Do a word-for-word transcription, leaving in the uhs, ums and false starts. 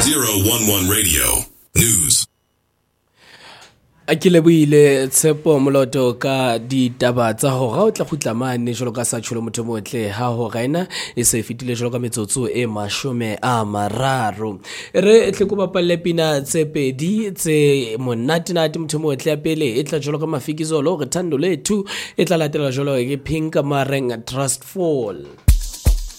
zero one one Radio News. A ke leboile Tshepo Moloto ka ditaba tsa hora o tla khutla mane jolo ka sa tsholo motho motle ha ho rena e se fitile jolo ka metsotso e mashome a mararo re tle go bapalle pina tse pedi tse monate nate motho motle ya pele e tla jolo ka mafikizolo re thando lethu e tla latela jolo ke Pink Mareng Trust Fall.